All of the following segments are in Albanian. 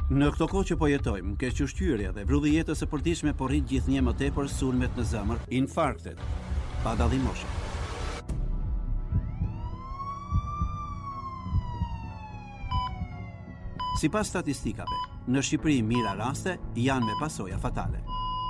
Në këto kohë që po jetojmë, kequshqyrja dhe vrudhi jetës së përditshme po rrit gjithnjë më tepër sulmet në zemër, infarktet, pa dallim moshe. Sipas statistikave, në Shqipëri mira raste janë me pasoja fatale.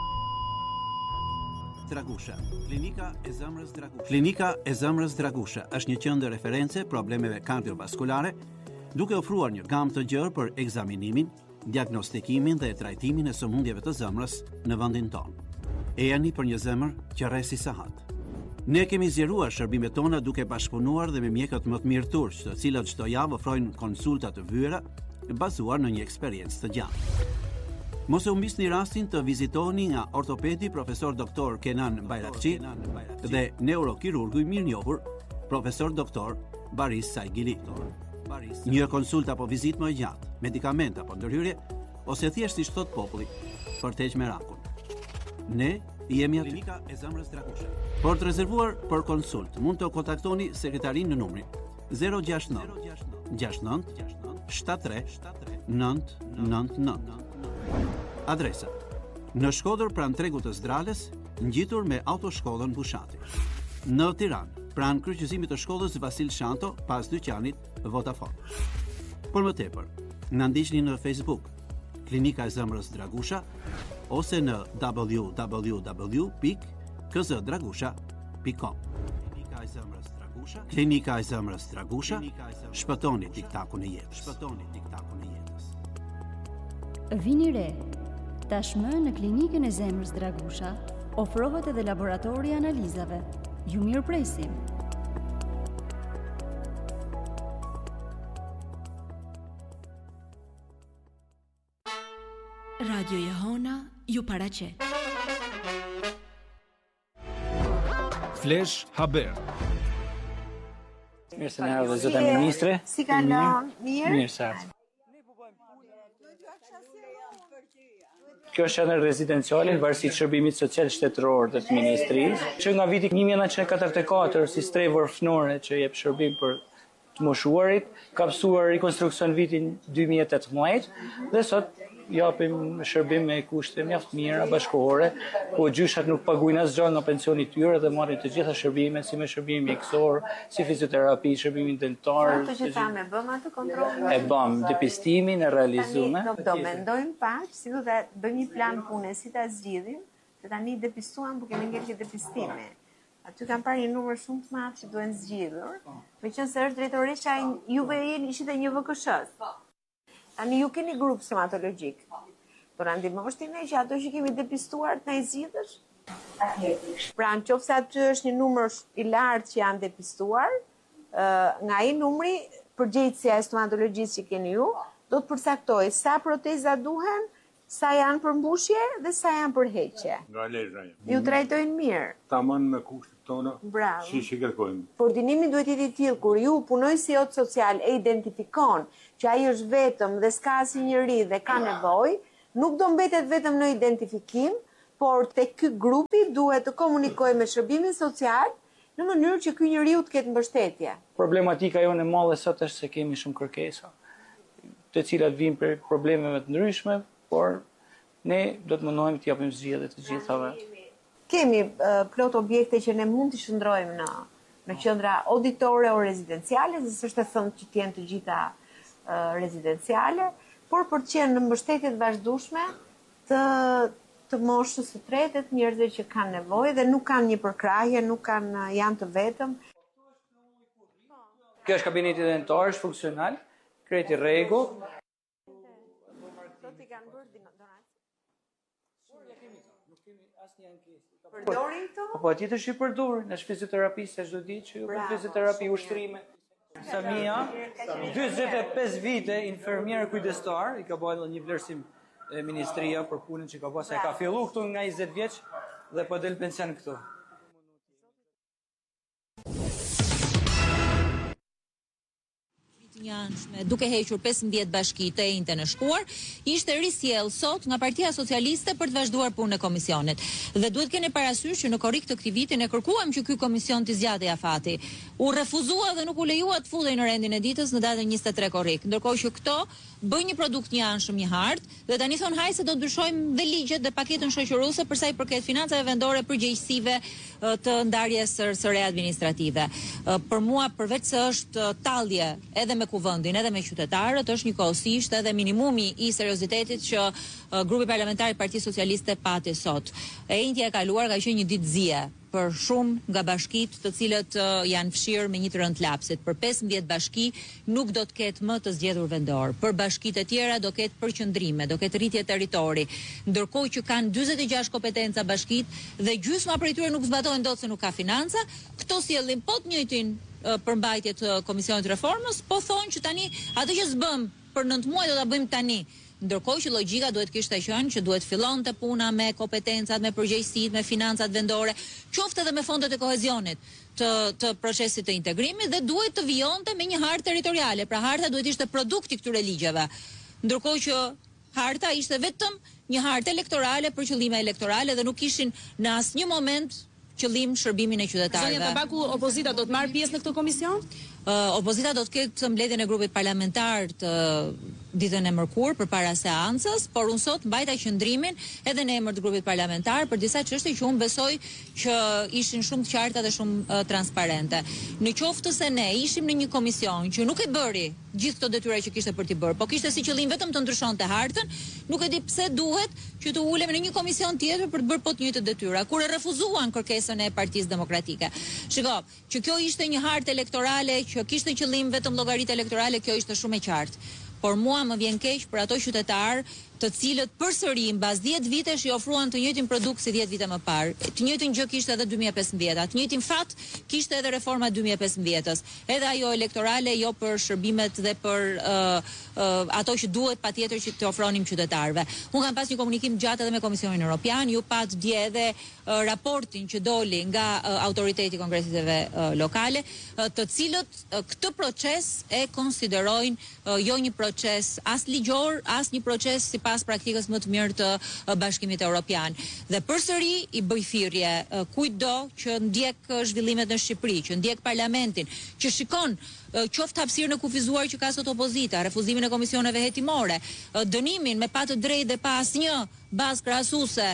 Dragusha. Klinika e zemrës Dragusha. Klinika e zemrës Dragusha është një qendër referencë problemeve kardiovaskulare, duke ofruar një gamë të gjerë për ekzaminimin, diagnostikimin dhe trajtimin e sëmundjeve të zemrës në vendin tonë. Ejani për një zemër që rresi sahat. Ne kemi zgjeruar shërbimet tona duke bashkëpunuar dhe me mjekët më të mirë turq, të cilët çdo javë ofrojnë konsulta të vyera bazuar në një eksperiencë të gjatë. Mos e humbisni rastin të vizitoni nga ortopedi profesor doktor Kenan Bayrakçi dhe neurokirurgu i mirënjohur profesor doktor Baris Saigili. Një konsulta apo vizitë më gjatë, medikament apo ndërhyrje, ose thjesht siç thot populli, për të heqë merakun. Ne jemi aty. Klinika e zemrës Dragusha. Por të rezervuar për konsult, mund të kontaktoni sekretarin në numrin 069 69 73 999. Adresa: në Shkodër pranë tregut të Zdrales, ngjitur me autoshkollën Bushati. Në Tiranë, pranë kryqëzimit të shkollës Vasil Shanto, pas dyqanit Vodafone. Por më tepër, na ndiqni në Facebook, Klinika e zemrës Dragusha, ose në www.kzdragusha.com. Klinika e zemrës Dragusha. Klinika e zemrës Dragusha. Shpëtoni tiktakun e jetës. Shpëtoni tiktakun e jetës. Vini re. Tashmë në Klinikën e zemrës Dragusha ofrohet edhe laboratori i analizave. Ju mirëpresim. Radio Jehona ju paraqet. Flash Haber. Mirë se na erdhë zota ministre. Si kalon? Mirë. Mirë sa. Kjo është qendër rezidenciale në varësi të shërbimit social shtetëror të ministrisë, që nga viti 1944 si strehë varfënore që jep shërbim për të moshuarit, ka mësuar rikonstruksion vitin 2018 dhe sot japim shërbim me kushte mjaft mira bashkëkohore, ku gjyshat nuk paguajnë asgjë nga pensioni i tyre dhe marrin të gjitha shërbimet, si me shërbim mjekësor, si fizioterapi, shërbimin dentar. Ato që thamë bëm atë kontrollin. E bëm depistimin e realizuar. Do mendojmë pak si do të bëjmë një plan pune si ta zgjidhim, se tani depistuam, por kemi ngel depistime. Aty kam parë një numër shumë të madh që duhen zgjidhur. Meqense është drejtoresha juve ishte një VKS-s. Tani ju keni grup stomatologjik. Do na ndihmoshni ne që ato që kemi depistuar të na i zgjidhësh? Pra, nëse aty është një numër i lartë që janë depistuar, nga ai numri përgjegjësia e stomatologjisë që keni ju, do të përcaktoj sa proteza duhen, sa janë për mbushje dhe sa janë për heqje. Nga lezha. Ju trajtojnë mirë. Tamam me kushtet tona. Bravo. Si kërkojmë. Koordinimi duhet jetë i tillë kur ju punojësi jot social e identifikon që ai është vetëm dhe s'ka asnjëri dhe ka nevojë, nuk do mbetet vetëm në identifikim, por tek ky grupi duhet të komunikojë me shërbimin social në mënyrë që ky njeriu të ketë mbështetje. Problematika jonë e madhe sot është se kemi shumë kërkesa, të cilat vijnë për problemeve të ndryshme, por ne do të mundohemi të japim zgjedhje të gjithave. Kemi plot objekte që ne mund të shndrojmë në qendra auditore o rezidenciale, se s'është e thënë që të jenë të gjitha rezidenciale, por për të qenë në mbështetje të vazhdueshme të moshës së tretë, të njerëzve që kanë nevojë dhe nuk kanë një përkrahje, janë të vetëm. Kjo është kabineti dentar, është funksional, kreti rregull. Sot i kanë bërë donacion. Nuk kemi asnjë ankesë. Përdorin këto? Po atjetër që i përdorin, në fizioterapi se çdo ditë që ju bën fizioterapi ushtrime. Samia, 45 vite infermier kujdestar, i ka bërë një vlerësim e ministria për punën që ka bërë, se ka filluar këtu nga 20 vjeç dhe po del pension këtu. Viti Janshme, duke hequr 15 bashki të enjte në shkuar, ishte risjell sot nga Partia Socialiste për të vazhduar punën e komisionit. Dhe duhet keni parasysh që në korrik të këtij viti ne kërkuam që ky komision të zgjatej afati. U refuzua dhe nuk u lejua të futej në rendin e ditës në datën 23 korrik. Ndërkohë që këto bëjnë një produkt një anshëm, një hartë, dhe tani thon haj se do të ndryshojmë dhe ligjet dhe paketën shoqëruese për sa i përket financave vendore, përgjegjësive të ndarjes së re administrative. Për mua, përveç se është tallje edhe me kuvendin edhe me qytetarët, është njëkohësisht edhe minimumi i seriozitetit që grupi parlamentar i Partisë Socialiste pati sot. E njëjtja e kaluar ka qenë një ditë zie për shumë nga bashkitë të cilët janë fshirë me një të rënd lapsit. Për 15 bashki nuk do të ketë më të zgjedhur vendor. Për bashkitë e tjera do ketë përqendrime, do ketë rritje territori. Ndërkohë që kanë 46 kompetenca bashkitë dhe gjysma prej tyre nuk zbatojnë dot se nuk ka financa, këto sjellin po të njëjtin përmbajtje të Komisionit të Reformës, po thonë që tani atë që s'bëm për 9 muaj do ta bëjmë tani. Ndërkohë që logjika duhet kishte qenë që duhet fillonte puna me kompetencat, me përgjegjësitë, me financat vendore, qoftë edhe me fondet e kohezionit të procesit të integrimit dhe duhet të vijonte me një hartë territoriale. Pra harta duhet ishte produkti këtyre ligjeve. Ndërkohë që harta ishte vetëm një hartë elektorale për qëllime elektorale dhe nuk kishin në asnjë moment qëllim shërbimin e qytetarëve. Zonja Tabaku, opozita do të marrë pjesë në këtë komision? Opozita do të ketë mbledhjen e grupit parlamentar të ditën e mërkurë përpara seancës, por unë sot mbajta qëndrimin edhe në emër të grupit parlamentar për disa çështje që unë besoj që ishin shumë të qarta dhe shumë transparente. Në qoftë se ne ishim në një komision që nuk e bëri gjithë këto detyra që kishte për t'i bërë, po kishte si qëllim vetëm të ndryshonte hartën, nuk e di pse duhet që të ulem në një komision tjetër për të bërë po të njëjtë detyra, kur e refuzuan kërkesën e Partisë Demokratike. Shiko, që kjo ishte një hartë elektorale që kishte qëllim vetëm llogaritë elektorale, kjo ishte shumë e qartë. Por mua më vjen keq për ato qytetarë të cilët përsëri mbas 10 vitesh i ofruan të njëjtin produkt si 10 vite më parë. Të njëjtin gjë kishte edhe 2015-a, të njëjtin fat kishte edhe reforma 2015-s. Edhe ajo elektorale, jo për shërbimet dhe për ato që duhet patjetër që të ofronim qytetarëve. Unë kam pas një komunikim gjatë edhe me Komisionin Evropian, ju pat dje edhe raportin që doli nga autoriteti kongresiteve lokale, të cilët këtë proces e konsiderojnë jo një proces as ligjor, as një proces si pas praktikës më të mirë të Bashkimit Evropian. Dhe përsëri i bëj thirrje kujtdo që ndjek zhvillimet në Shqipëri, që ndjek parlamentin, që shikon qoftë hapësirën e kufizuar që ka sot opozita, refuzimin e komisioneve hetimore, dënimin me pa të drejtë dhe pa asnjë bazë krahasuese,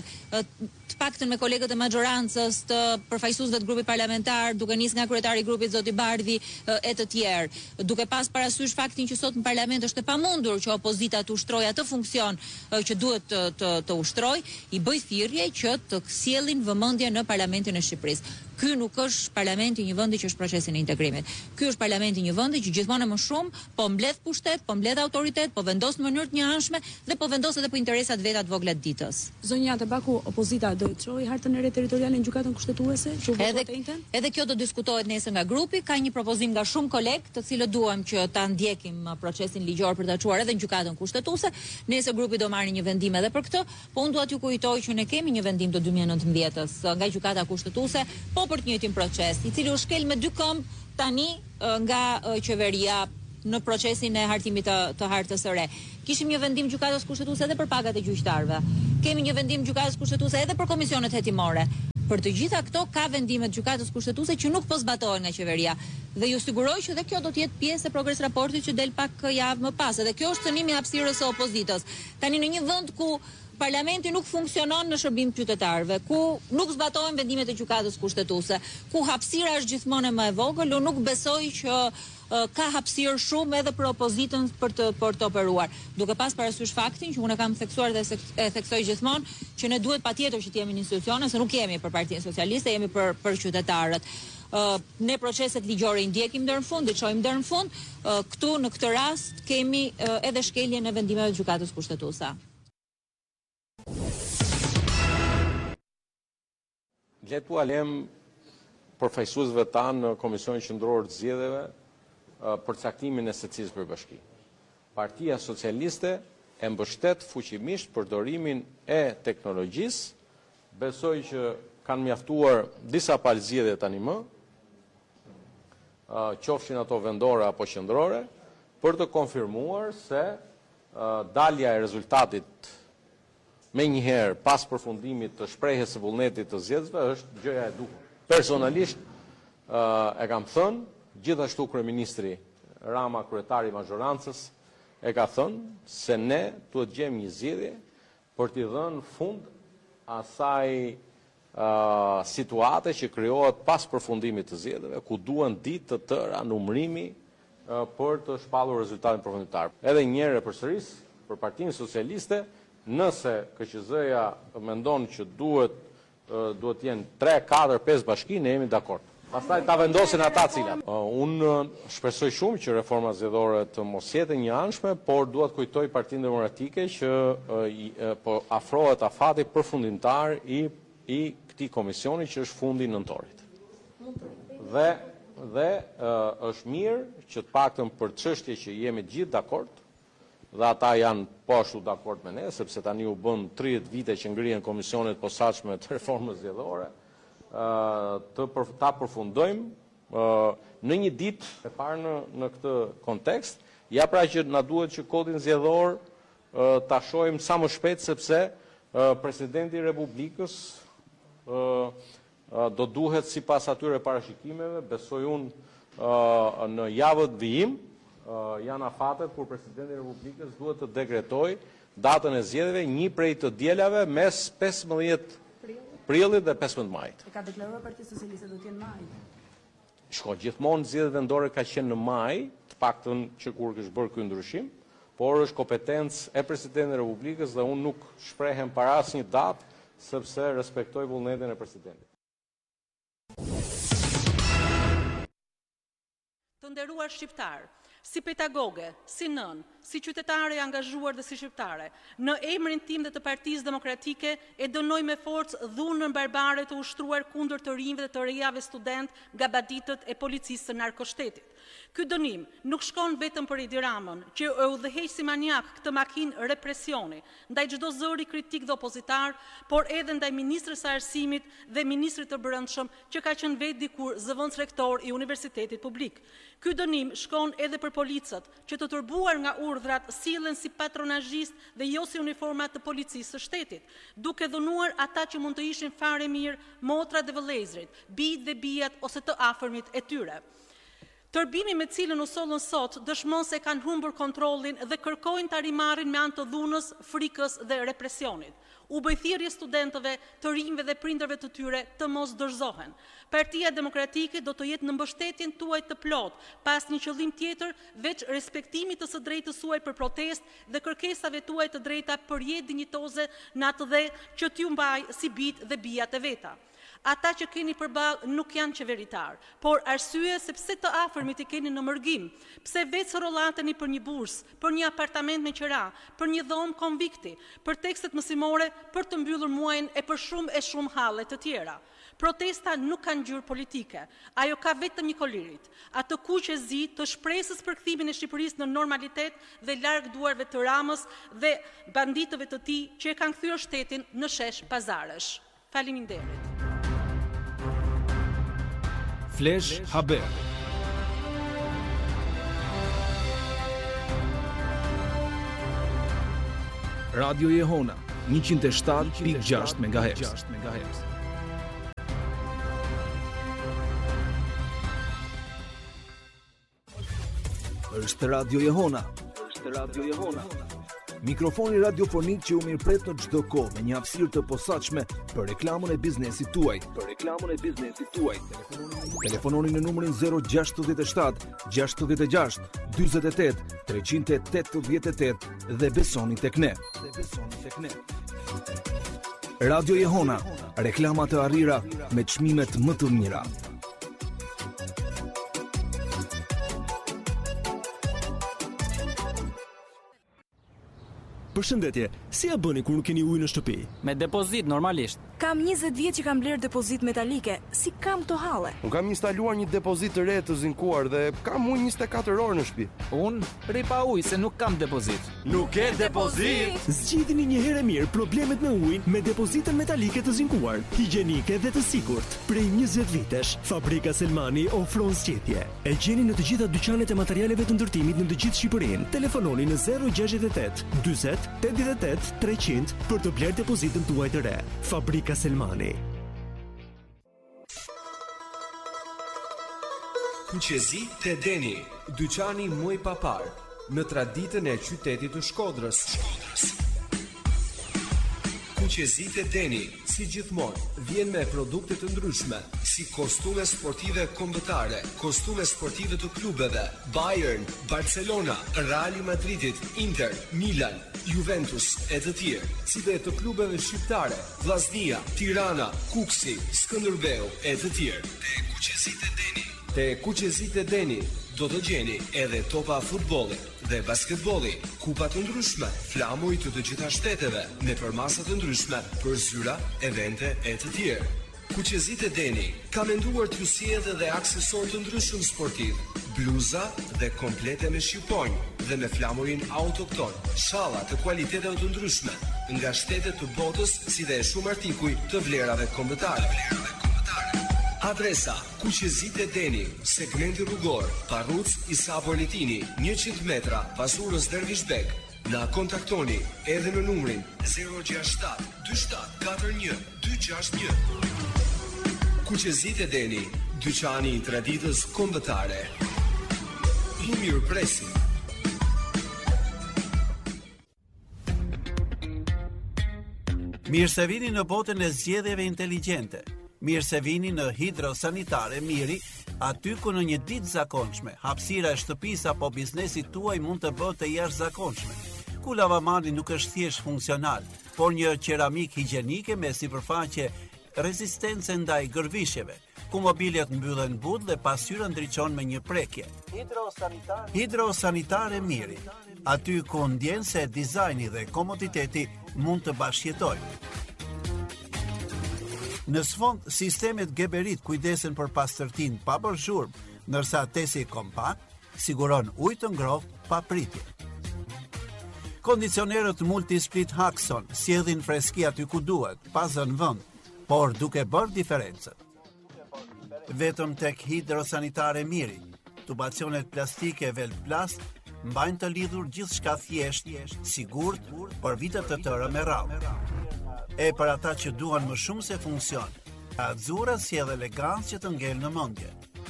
të paktën me kolegët e majorancës, të përfaqësuesve të grupit parlamentar, duke nisë nga kryetari i grupit zoti Bardhi e të tjerë, duke pas parasysh faktin që sot në parlament është e pamundur që opozita të ushtrojë atë funksion që duhet të ushtrojë, i bëj thirrje që të sjellin vëmendje në parlamentin e Shqipërisë. Ky nuk është parlamenti një vendi që është procesin e integrimit. Ky është parlamenti një vendi që gjithmonë më shumë po mbledh pushtet, po mbledh autoritet, po vendos në mënyrë të njëanshme dhe po vendos edhe për interesat veta të vogla të ditës. Zonja Tabaku, opozita do të çojë hartën e re territoriale në gjykatën kushtetuese? Edhe kjo do diskutohet nesër nga grupi, ka një propozim nga shumë kolegë, të cilët duam që ta ndjekim procesin ligjor për ta çuar edhe në gjykatën kushtetuese. Nesër grupi do marrë një vendim edhe për këtë, po unë dua t'ju kujtoj që ne kemi një vendim të 2019-s nga gjykata kushtetuese, po për të njëjtin proces, i cili u shkel me dy këmbë tani nga qeveria në procesin e hartimit të hartës së re. Kishim një vendim gjykatës kushtetuese edhe për pagat e gjyqtarëve. Kemi një vendim gjykatës kushtetuese edhe për komisionet hetimore. Për të gjitha këto ka vendimet gjykatës kushtetuese që nuk po zbatohen nga qeveria. Dhe ju siguroj që dhe kjo do të jetë pjesë e progres raportit që del pak javë më pas. Edhe kjo është cënimi i hapësirës së opozitës. Tani në një vend ku parlamenti nuk funksionon në shërbim të qytetarëve, ku nuk zbatohen vendimet e gjykatës kushtetuese, ku hapësira është gjithmonë më e vogël, unë nuk besoj që ka hapësirë shumë edhe për opozitën për të operuar. Duke pas parasysh faktin që unë kam theksuar dhe e theksoj gjithmonë që ne duhet patjetër që të jemi në institucione, se nuk jemi për Partinë Socialiste, jemi për qytetarët. Ne proceset ligjore i ndjekim deri në fund, i çojmë deri në fund. Këtu në këtë rast kemi edhe shkeljen e vendimeve të gjykatës kushtetuese. Letu alem përfaqësuesve tanë në Komisionin Qendror të Zgjedhjeve për caktimin e secilës për bashki. Partia Socialiste e mbështet fuqimisht përdorimin e teknologjisë. Besoj që kanë mjaftuar disa palë zgjedhje tani më, qofshin ato vendore apo qendrore, për të konfirmuar se dalja e rezultatit me njëherë pas përfundimit të shprehjes së vullnetit të zgjedhësve është gjëja e duhur. Personalisht e kam thënë, gjithashtu kryeministri Rama, kryetari i majorancës, e ka thënë se ne duhet gjejmë një zgjidhje për t'i dhënë fund asaj situate që krijohet pas përfundimit të zgjedhjeve, ku duhen ditë të tëra numërimi për të shpallur rezultatin përfunditar. Edhe një herë përsëris për Partinë Socialiste, nëse KQZ-ja mendon që duhet jenë 3, 4, 5 bashki, ne jemi dakord. Pastaj ta vendosin ata cilat. Unë shpresoj shumë që reforma zgjedhore të mos jetë një anshme, por duhet kujtoj Partinë Demokratike që po afrohet afati përfundimtar i këtij komisioni që është fundi nëntorit. Dhe është mirë që të paktën për çështje që jemi gjithë dakord, dhe ata janë po ashtu dakord me ne, sepse tani u bën 30 vite që ngrihen komisionet posaçme të reformës zgjedhore, ta përfundojmë në një ditë e parë në këtë kontekst, ja pra që na duhet që kodin zgjedhor ta shohim sa më shpejt, sepse presidenti i Republikës do duhet sipas atyre parashikimeve, besoj unë në javët vijim, janë afatet kur presidenti i Republikës duhet të dekretoj datën e zgjedhjeve një prej të dielave mes 15 prillit dhe 15 majit. E ka deklaruar Partia Socialiste do të jenë maj. Shko, gjithmonë zgjedhjet vendore ka qenë në maj, të paktën që kur kështë bërë ky ndryshim, por është kompetencë e presidentit e Republikës dhe unë nuk shprehem para asnjë datë, sepse respektoj vullnetin e presidentit. Të nderuar shqiptar, si pedagoge, si nën, si qytetare e angazhuar dhe si shqiptare, në emrin tim dhe të Partisë Demokratike e dënoj me forcë dhunën barbare të ushtruar kundër të rinjve dhe të rejave student nga baditët e policisë së narkoshtetit. Ky dënim nuk shkon vetëm për Edi Ramën, që e udhëheq si maniak këtë makinë represioni, ndaj çdo zëri kritik dhe opozitar, por edhe ndaj ministrës së arsimit dhe ministrit të brendshëm, që ka qenë vetë dikur zëvendës rektor i universitetit publik. Ky dënim shkon edhe për policët, që të turbuar nga urdhrat sillen si patronazhist dhe jo si uniformat të policisë së shtetit, duke dhunuar ata që mund të ishin fare mirë, motrat dhe vëllezërit, bijt dhe bijat ose të afërmit e tyre. Tërbimi me cilën u sollën sot dëshmon se kanë humbur kontrollin dhe kërkojnë ta rimarrin me anë të dhunës, frikës dhe represionit. U bë thirrje studentëve, të rinjve dhe prindërve të tyre të mos dorëzohen. Partia Demokratike do të jetë në mbështetjen tuaj të plot, pas një qëllim tjetër veç respektimit të së drejtës suaj për protestë dhe kërkesave tuaj të drejta për jetë dinjitoze në atë dhe që t'ju mbaj si bijt dhe bijat e veta. Ata që keni përballë nuk janë qeveritar, por arsye sepse të afërmit i keni në mërgim, pse vetë rollateni për një bursë, për një apartament me qira, për një dhomë konvikti, për tekstet mësimore, për të mbyllur muajin e për shumë halle të tjera. Protesta nuk ka ngjyrë politike, ajo ka vetëm një kolirit, atë kuq e zi të shpresës për kthimin e Shqipërisë në normalitet dhe larg duarve të Ramës dhe banditëve të tij që e kanë kthyer shtetin në shesh pazarësh. Faleminderit. Flash Haber. Radio Jehona 107.6 MHz. Është Radio Jehona. Mikrofoni radiofonik që u mirëpret në çdo kohë me një hapësirë të posaçme për reklamën e biznesit tuaj. Telefononi në numrin 067 66 48 388 dhe besoni tek ne. Radio Jehona, reklama të arrira me çmimet më të mira. Përshëndetje, si ja bëni kur nuk keni ujë në shtëpi? Me depozit, normalisht. Kam 20 vjet që kam bler depozit metalike. Si kam to halle? Unë kam instaluar një depozit të re të zinkuar dhe kam ujë 24 orë në shtëpi. Unë rri pa ujë se nuk kam depozit. Nuk ke depozit? Zgjidhni një herë mirë problemet me ujin me depozitën metalike të zinkuar, higjienike dhe të sigurt. Prej 20 vitesh, Fabrika Selmani ofron zgjedhje. E gjeni në të gjitha dyqanet e materialeve të ndërtimit në të gjithë Shqipërinë. Telefononi në 068 40 88 300 për të bler depozitën tuaj të re. Fabrika Selmani. Kuqezi te Deni, dyqani muj papar, në traditën e qytetit të Shkodrës. Kuqezi te Deni, si gjithmonë, vjen me produkte të ndryshme, si kostume sportive kombëtare, kostume sportive të klubeve, Bayern, Barcelona, Real Madridit, Inter, Milan, Juventus e të tjerë, si dhe të klubeve shqiptare, Vllaznia, Tirana, Kuksi, Skënderbeu e të tjerë. Te Kuqezit e Deni do të gjeni edhe topa futbolli dhe basketbolli, kupa të ndryshme, flamuj të gjitha shteteve, me përmasa të ndryshme për zyra, evente e të tjerë. Kuqezit e Deni ka menduar t'ju sjellë edhe aksesor të ndryshëm sportiv, bluza dhe komplete me shqiponjë dhe me flamurin autokton, shalla të kualiteteve të ndryshme nga shtetet të botës, si dhe shumë artikuj të vlerave kombëtare. Adresa: Kuqezit e Deni, segmenti rrugor, Parruc Isa Politini, 100 metra pas urës Dervishbek. Na kontaktoni edhe në numrin 067 27 41 261. Kuqezit e Deni, dyqani i traditës kombëtare. Ju mirëpresim. Mirë se vini në botën e zgjedhjeve inteligjente. Mirë se vini në Hidrosanitare Miri, aty ku në një ditë zakonshme, hapësira e shtëpisë apo biznesit tuaj mund të bëhet të jashtëzakonshme. Ku lavamani nuk është thjesht funksional, por një qeramik higjienike me sipërfaqe rezistence ndaj gërvishjeve, ku mobiljet mbyllen but dhe pasqyra ndriçon me një prekje. Hidrosanitare Miri, aty ku ndjen se dizajni dhe komoditeti mund të bashkëjetojnë. Në sfond, sistemet Geberit kujdesen për pastërtinë pa bërë zhurmë, ndërsa tesi kompakt siguron ujë të ngrohtë pa pritje. Kondicionerët Multisplit Haxon sjellin freski aty ku duhet, pa zënë vend, por duke bërë diferencën. Vetëm tek Hidrosanitare Miri, tubacionet plastike Velplast mbajnë të lidhur gjithçka thjesht, sigurt, për vite të tëra me radhë. E për ata që duan më shumë se funksion, Azura sjell elegancë që të ngel në mendje.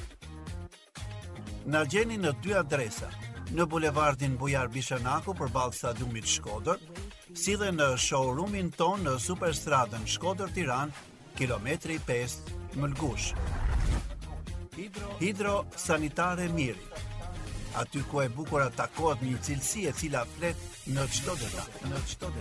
Na gjeni në 2 adresa, në bulevardin Bujar Bishanaku përballë stadiumit Shkodër, si dhe në showroomin ton në Superstradën Shkodër-Tiranë, kilometri 5 Mëlgush. Hidrosanitare Miri, aty ku e bukur takohet një cilësi e cila flet në çdo detaj.